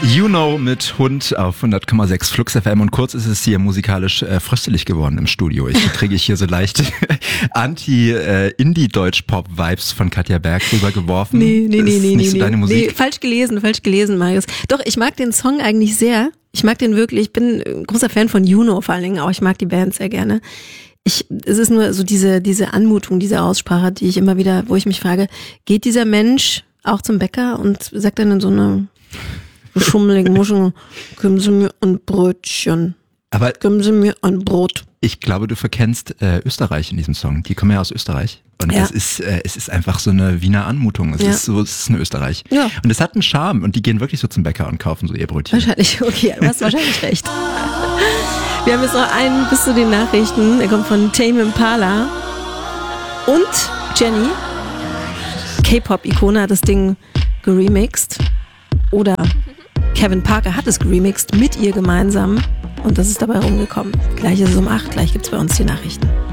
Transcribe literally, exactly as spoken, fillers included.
You Know mit Hund auf hundert Komma sechs Flux F M und kurz ist es hier musikalisch äh, fröstelig geworden im Studio. Ich kriege ich hier so leicht Anti-Indie-Deutsch-Pop-Vibes von Katja Berg rübergeworfen. Nee, nee, nee, ist nee, nicht nee, so deine Musik. nee, falsch gelesen, falsch gelesen, Marius. Doch, ich mag den Song eigentlich sehr. Ich mag den wirklich, ich bin ein großer Fan von Juno vor allen Dingen auch. Ich mag die Band sehr gerne. Ich, es ist nur so diese, diese Anmutung, diese Aussprache, die ich immer wieder, wo ich mich frage, geht dieser Mensch auch zum Bäcker und sagt dann in so eine schummeligen Muscheln, geben Sie mir ein Brötchen. Aber geben Sie mir ein Brot. Ich glaube, du verkennst äh, Österreich in diesem Song. Die kommen ja aus Österreich. Und Ja. es ist äh, es ist einfach so eine Wiener Anmutung. Es Ja. ist so, es ist ein Österreich. Ja. Und es hat einen Charme. Und die gehen wirklich so zum Bäcker und kaufen so ihr Brötchen. Wahrscheinlich, okay, du hast wahrscheinlich recht. Wir haben jetzt noch einen bis zu den Nachrichten. Er kommt von Tame Impala und Jenny. K-Pop-Ikone hat das Ding geremixed. Oder Kevin Parker hat es geremixed mit ihr gemeinsam. Und das ist dabei rumgekommen. Gleich ist es um acht, gleich gibt's bei uns die Nachrichten.